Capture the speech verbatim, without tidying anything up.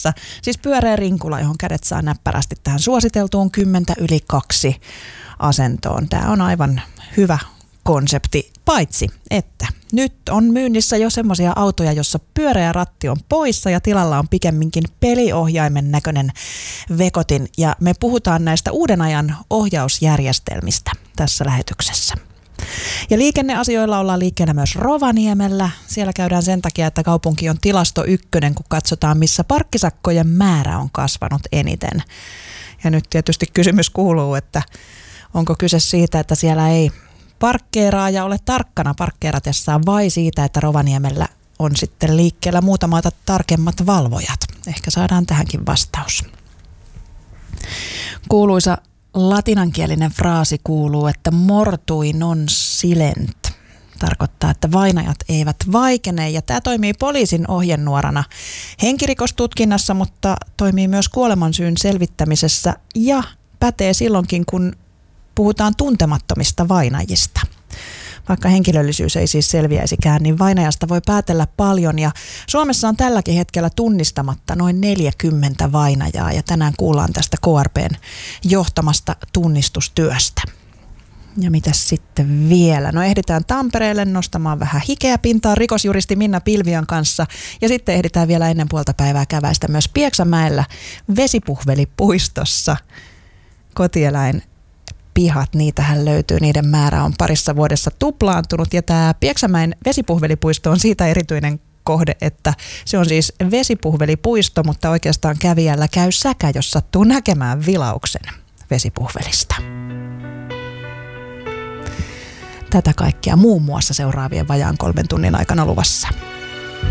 vieressä siis pyöreä rinkula, johon kädet saa näppärästi tähän suositeltuun kymmentä yli kaksi asentoon. Tämä on aivan hyvä konsepti, paitsi että nyt on myynnissä jo semmoisia autoja, jossa pyöreä ratti on poissa ja tilalla on pikemminkin peliohjaimen näköinen vekotin. Ja me puhutaan näistä uuden ajan ohjausjärjestelmistä tässä lähetyksessä. Ja liikenneasioilla ollaan liikkeellä myös Rovaniemellä. Siellä käydään sen takia, että kaupunki on tilasto ykkönen, kun katsotaan, missä parkkisakkojen määrä on kasvanut eniten. Ja nyt tietysti kysymys kuuluu, että onko kyse siitä, että siellä ei parkkeeraa ja ole tarkkana parkkeeratessaan vai siitä, että Rovaniemellä on sitten liikkeellä muutamaata tarkemmat valvojat. Ehkä saadaan tähänkin vastaus. Kuuluisa latinankielinen fraasi kuuluu, että mortui non silent. Tarkoittaa, että vainajat eivät vaikene, ja tämä toimii poliisin ohjenuorana henkirikostutkinnassa, mutta toimii myös kuolemansyyn selvittämisessä ja pätee silloinkin, kun puhutaan tuntemattomista vainajista. Vaikka henkilöllisyys ei siis selviäisikään, niin vainajasta voi päätellä paljon, ja Suomessa on tälläkin hetkellä tunnistamatta noin neljäkymmentä vainajaa, ja tänään kuullaan tästä K R P:n johtamasta tunnistustyöstä. Ja mitäs sitten vielä? No ehditään Tampereelle nostamaan vähän hikeä pintaan rikosjuristi Minna Pilviön kanssa, ja sitten ehditään vielä ennen puolta päivää käväistä myös Pieksämäellä Vesipuhvelipuistossa. Kotieläin pihat, niitähän löytyy, niiden määrä on parissa vuodessa tuplaantunut, ja tämä Pieksämäen Vesipuhvelipuisto on siitä erityinen kohde, että se on siis vesipuhvelipuisto, mutta oikeastaan kävijällä käy säkä, jos sattuu näkemään vilauksen vesipuhvelista. Tätä kaikkea muun muassa seuraavien vajaan kolmen tunnin aikana luvassa.